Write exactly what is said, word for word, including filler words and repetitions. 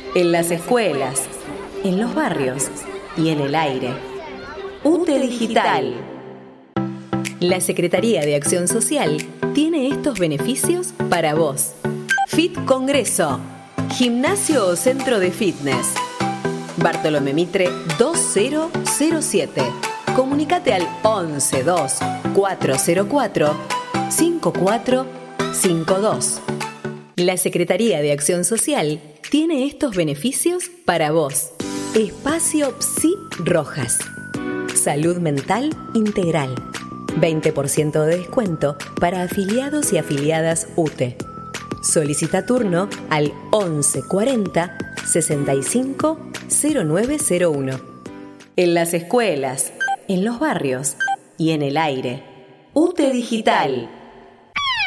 en las escuelas, en los barrios y en el aire. UTE Digital. La Secretaría de Acción Social tiene estos beneficios para vos. Fit Congreso, gimnasio o centro de fitness. Bartolomé Mitre dos mil siete. Comunicate al once dos cuatro cero cuatro cinco cuatro cinco dos. La Secretaría de Acción Social tiene estos beneficios para vos. Espacio Psi Rojas. Salud mental integral. veinte por ciento de descuento para afiliados y afiliadas UTE. Solicita turno al once cuarenta sesenta y cinco cero nueve cero uno. En las escuelas, en los barrios y en el aire. UTE Digital.